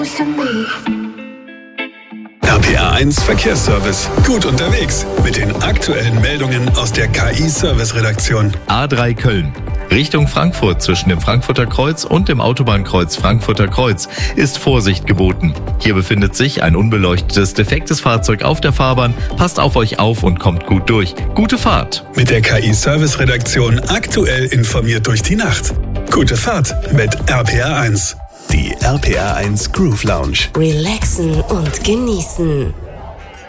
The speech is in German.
RPA 1 Verkehrsservice. Gut unterwegs mit den aktuellen Meldungen aus der KI-Service-Redaktion. A3 Köln. Richtung Frankfurt zwischen dem Frankfurter Kreuz und dem Autobahnkreuz Frankfurter Kreuz ist Vorsicht geboten. Hier befindet sich ein unbeleuchtetes, defektes Fahrzeug auf der Fahrbahn. Passt auf euch auf und kommt gut durch. Gute Fahrt. Mit der KI-Service-Redaktion aktuell informiert durch die Nacht. Gute Fahrt mit RPA 1. Die RPA 1 Groove Lounge. Relaxen und genießen.